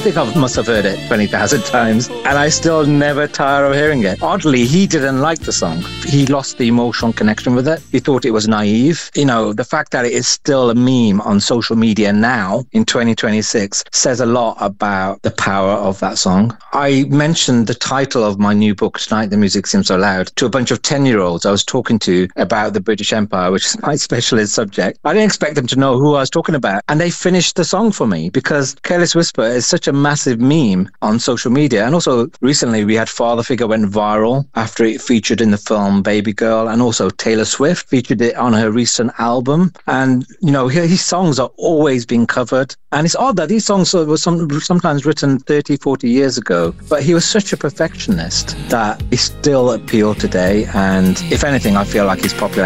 think I must have heard it 20,000 times, and I still never tire of hearing it. Oddly, he didn't like the song. He lost the emotional connection with it. He thought it was naive. You know, the fact that it is still a meme on social media now in 2026 says a lot about the power of that song. I mentioned the title of my new book, Tonight the Music Seems So Loud, to a bunch of 10-year-olds I was talking to about the British Empire, which is my specialist subject. I didn't expect them to know who I was talking about, and they finished the song for me because Careless Whisper is such a massive meme on social media. And also recently we had Father Figure went viral after it featured in the film Baby Girl, and also Taylor Swift featured it on her recent album. And, you know, his songs are always being covered. And it's odd that these songs were sometimes written 30, 40 years ago, but he was such a perfectionist that he still appeal today. And if anything, I feel like his popularity